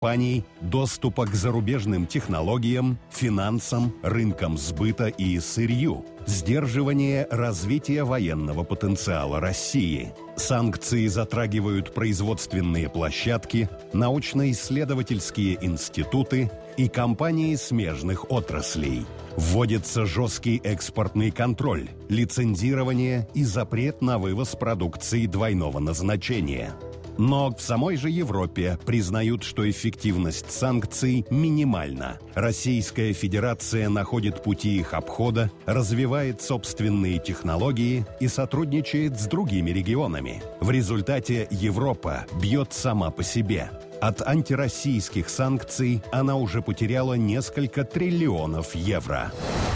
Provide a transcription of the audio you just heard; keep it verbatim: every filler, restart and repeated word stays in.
компаний доступа к зарубежным технологиям, финансам, рынкам сбыта и сырью, сдерживание развития военного потенциала России. Санкции затрагивают производственные площадки, научно-исследовательские институты и компании смежных отраслей. Вводится жесткий экспортный контроль, лицензирование и запрет на вывоз продукции двойного назначения. Но в самой же Европе признают, что эффективность санкций минимальна. Российская Федерация находит пути их обхода, развивает собственные технологии и сотрудничает с другими регионами. В результате Европа бьет сама по себе. От антироссийских санкций она уже потеряла несколько триллионов евро.